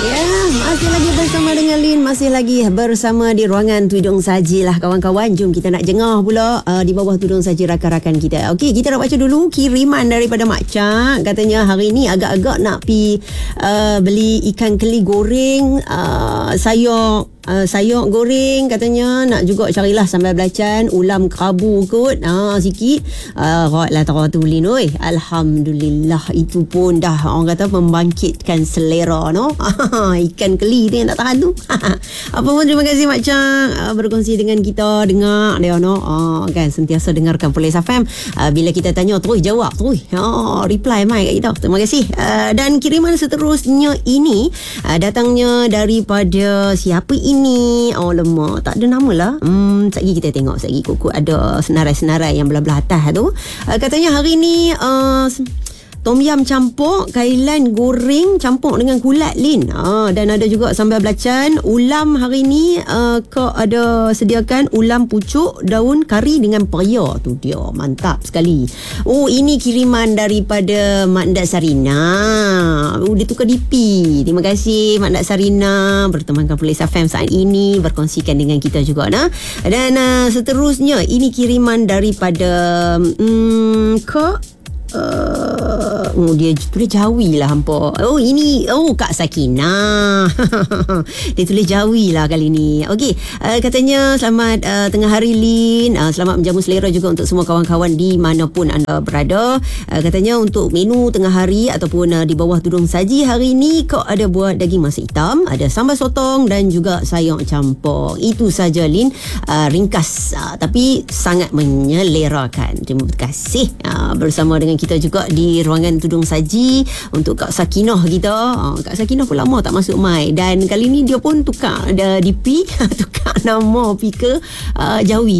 Ya, masih lagi bersama dengan Lin, masih lagi bersama di ruangan Tudung Saji lah kawan-kawan. Jom kita nak jengah pula di bawah Tudung Saji rakan-rakan kita. Okey, kita nak baca dulu kiriman daripada Mak Cak. Katanya hari ni agak-agak nak pi beli ikan keli goreng, sayur goreng, katanya nak juga carilah sambal belacan, ulam kerabu kot sikit. Rotlah tu Lin oi. Alhamdulillah, itu pun dah orang kata membangkitkan selera no. Ikan keli tu yang tak tahan tu. Apa pun terima kasih Mak Cak berkongsi dengan kita, dengar dia no. Kan sentiasa dengarkan Police FM. Bila kita tanya terus jawab, terus reply mai kat kita. Terima kasih. Dan kiriman seterusnya ini datangnya daripada siapa ini? Lemak, tak ada nama lah. Sekejap kita tengok, sekejap kukuk ada senarai-senarai yang belah-belah atas tu. Katanya hari ni tom yam campur, kailan goreng campur dengan kulat Lin. Dan ada juga sambal belacan. Ulam hari ni kau ada sediakan ulam pucuk daun kari dengan peria. Tu dia, mantap sekali. Ini kiriman daripada Mak Ndak Sarina. Dia tukar DP. Terima kasih Mak Ndak Sarina bertemankan Police FM saat ini, berkongsikan dengan kita juga nah. Dan seterusnya ini kiriman daripada dia tulis Jawi lah hampa. Ini Kak Sakinah. Dia tulis Jawi lah kali ni. Okey, katanya selamat tengah hari Lin. Selamat menjamu selera juga untuk semua kawan-kawan di manapun anda berada. Katanya untuk menu tengah hari ataupun di bawah Tudung Saji hari ni kau ada buat daging masak hitam, ada sambal sotong dan juga sayur campur. Itu saja Lin, ringkas tapi sangat menyelerakan. Terima kasih bersama dengan kita juga di ruangan Tudung Saji untuk Kak Sakinah kita. Kak Sakinah pun lama tak masuk mai, dan kali ni dia pun tukar DP tukar nama pergi ke Jawi.